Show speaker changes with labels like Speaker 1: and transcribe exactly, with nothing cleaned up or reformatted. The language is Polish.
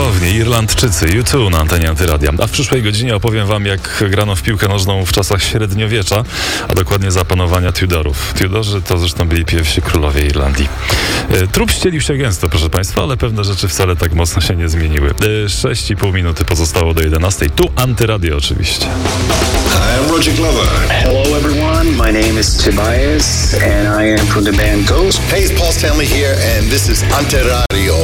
Speaker 1: cudowni Irlandczycy U dwa na antenie Antyradia. A w przyszłej godzinie opowiem wam, jak grano w piłkę nożną w czasach średniowiecza, a dokładnie za panowania Tudorów. Tudorzy to zresztą byli pierwsi królowie Irlandii. Trup ścielił się gęsto, proszę państwa, ale pewne rzeczy wcale tak mocno się nie zmieniły. sześć i pół minuty pozostało do jedenastej. Tu Antyradio oczywiście.
Speaker 2: Hi, I'm Roger Glover.
Speaker 3: Hello everyone, my name is Tobias and I am from the band Ghost.
Speaker 2: Hey, it's Paul Stanley here and this is Antyradio.